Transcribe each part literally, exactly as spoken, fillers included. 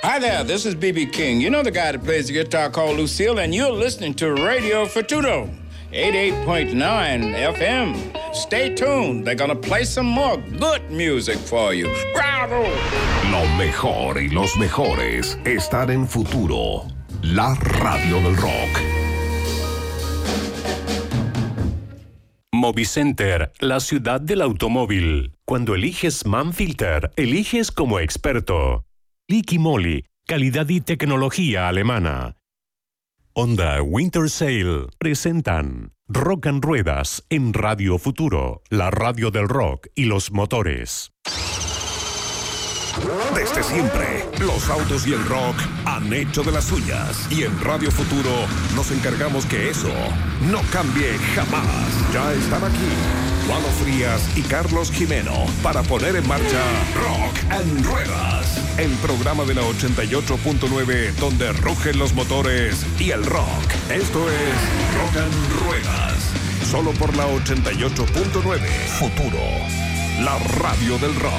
Hi there, this is B B King. You know the guy that plays the guitar called Lucille, and you're listening to Radio Futuro, eighty-eight point nine F M. Stay tuned, they're gonna play some more good music for you. ¡Bravo! Lo mejor y los mejores están en Futuro, la radio del rock. Movicenter, la ciudad del automóvil. Cuando eliges Manfilter, eliges como experto. Liqui Moly, calidad y tecnología alemana. Honda Winter Sale presentan Rock and Ruedas en Radio Futuro, la radio del rock y los motores. Desde siempre, los autos y el rock han hecho de las suyas. Y en Radio Futuro nos encargamos que eso no cambie jamás. Ya están aquí Juan Frías y Carlos Jimeno para poner en marcha Rock and Ruedas, el programa de la ochenta y ocho punto nueve donde rugen los motores y el rock. Esto es Rock and Ruedas, solo por la ochenta y ocho punto nueve. Futuro, la radio del rock.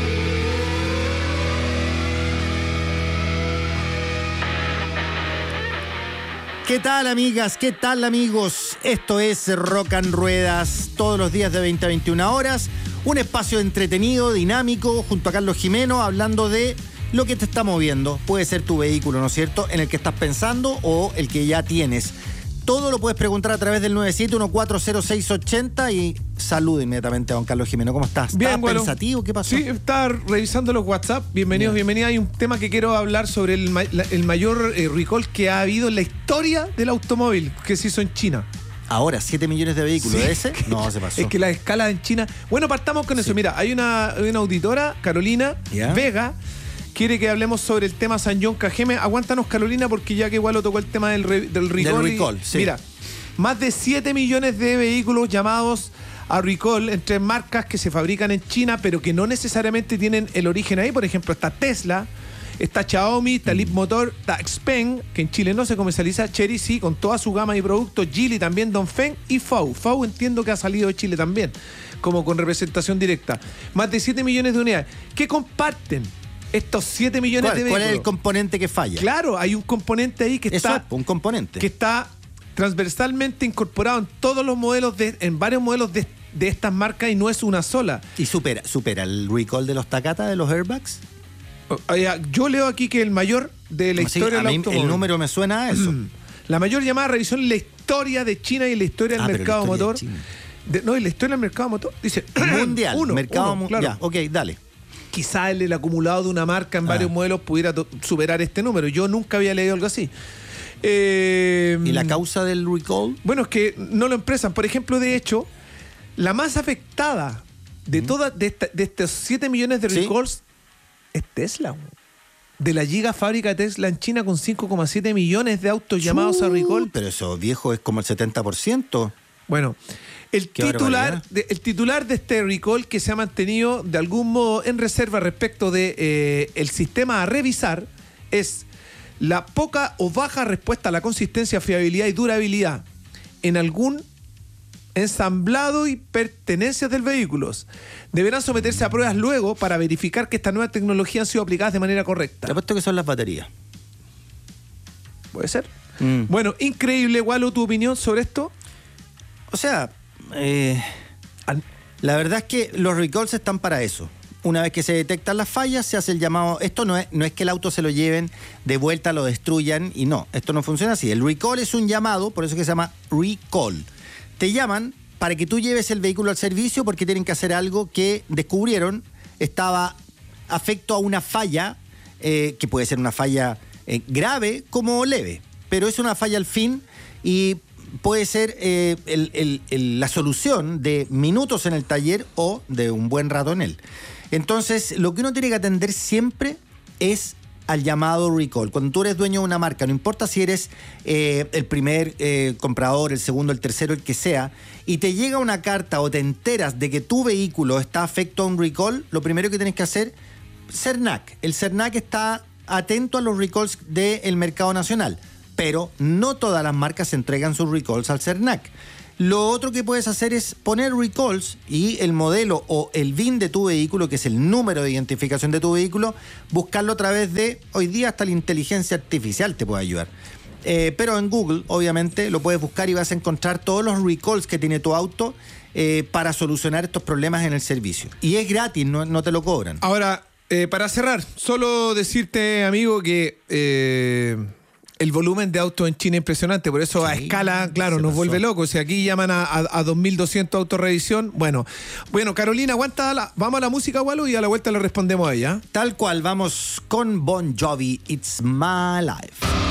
¿Qué tal, amigas? ¿Qué tal, amigos? Esto es Rock and Ruedas, todos los días de veinte a veintiuna horas. Un espacio entretenido, dinámico, junto a Carlos Jimeno, hablando de lo que te está moviendo. Puede ser tu vehículo, ¿no es cierto?, en el que estás pensando o el que ya tienes. Todo lo puedes preguntar a través del nueve siete uno cuatro cero seis ocho cero y saludo inmediatamente a don Carlos Jimeno. ¿Cómo estás? Bien, ¿Estás bueno, pensativo? ¿Qué pasó? Sí, estaba revisando los WhatsApp. Bienvenidos, Bien. bienvenidas. Hay un tema que quiero hablar sobre el, ma- la- el mayor eh, recall que ha habido en la historia del automóvil, que se hizo en China. Ahora, siete millones de vehículos. Sí, ¿De ese? No, se pasó. Es que las escalas en China... Bueno, partamos con Sí. eso. Mira, hay una, hay una auditora, Carolina ¿Ya? Vega, quiere que hablemos sobre el tema San John Cajeme. Aguántanos, Carolina, porque ya que igual lo tocó el tema del, re- del recall. Del y- recall, sí. Mira, más de siete millones de vehículos llamados a recall entre marcas que se fabrican en China, pero que no necesariamente tienen el origen ahí. Por ejemplo, está Tesla, está Xiaomi, está Leapmotor, está Xpeng, que en Chile no se comercializa, Chery sí, con toda su gama de productos, Geely también, Dongfeng y F A U. F A U entiendo que ha salido de Chile también, como con representación directa. Más de siete millones de unidades. ¿Qué comparten estos siete millones ¿Cuál, de vehículos? ¿Cuál es el componente que falla? Claro, hay un componente ahí que Eso está... es, un componente. que está transversalmente incorporado en todos los modelos, de, en varios modelos de, de estas marcas y no es una sola. ¿Y supera, supera el recall de los Takata, de los airbags? O sea, yo leo aquí que el mayor de la Sí, historia a del mí automóvil. el número me suena a eso. La mayor llamada a revisión en la historia de China y la historia del Ah, pero mercado la historia motor. de China. De- no, y la historia del mercado motor. Dice Mundial, uno, mercado uno, mundial. claro. Ya, ok, dale. Quizá el, el acumulado de una marca en Ah. varios modelos pudiera to- superar este número. Yo nunca había leído algo así. Eh, ¿Y la causa del recall? Bueno, es que no lo expresan. Por ejemplo, de hecho, la más afectada de todas de, esta- de estos siete millones de ¿Sí? recalls es Tesla. güey. De la giga fábrica de Tesla en China con cinco coma siete millones de autos llamados a Chu, recall. Pero eso, viejo, es como el setenta por ciento. Bueno, el Qué titular, barbaridad. de, el titular de este recall que se ha mantenido de algún modo en reserva respecto de eh, el sistema a revisar es la poca o baja respuesta a la consistencia, fiabilidad y durabilidad en algún ensamblado y pertenencias del vehículo. Deberán someterse a pruebas luego para verificar que estas nuevas tecnologías han sido aplicadas de manera Te correcta. apuesto que son las baterías. ¿Puede ser? Mm. Bueno, increíble, Walo, tu opinión sobre esto. O sea, eh, Al- la verdad es que los recalls están para eso. Una vez que se detectan las fallas, se hace el llamado. Esto no es, no es que el auto se lo lleven de vuelta, lo destruyan y no. Esto no funciona así. El recall es un llamado, por eso que se llama recall. Te llaman para que tú lleves el vehículo al servicio porque tienen que hacer algo que descubrieron estaba afecto a una falla, eh, que puede ser una falla eh, grave como leve, pero es una falla al fin y puede ser eh, el- el- el- la solución de minutos en el taller o de un buen rato en él. Entonces, lo que uno tiene que atender siempre es al llamado recall. Cuando tú eres dueño de una marca, no importa si eres eh, el primer eh, comprador, el segundo, el tercero, el que sea, y te llega una carta o te enteras de que tu vehículo está afecto a un recall, lo primero que tienes que hacer, CERNAC. El CERNAC está atento a los recalls del mercado nacional, pero no todas las marcas entregan sus recalls al CERNAC. Lo otro que puedes hacer es poner recalls y el modelo o el V I N de tu vehículo, que es el número de identificación de tu vehículo, buscarlo a través de, hoy día hasta la inteligencia artificial te puede ayudar. Eh, pero en Google, obviamente, lo puedes buscar y vas a encontrar todos los recalls que tiene tu auto eh, para solucionar estos problemas en el servicio. Y es gratis, no, no te lo cobran. Ahora, eh, para cerrar, solo decirte, amigo, que eh, el volumen de autos en China es impresionante. Por eso, sí, a escala, claro, nos pasó. Vuelve locos. Si aquí llaman a, a, a dos mil doscientos autorrevisión, bueno. Bueno, Carolina, aguanta, la, vamos a la música, Walo, y a la vuelta le respondemos a ella. Tal cual, vamos con Bon Jovi, It's My Life.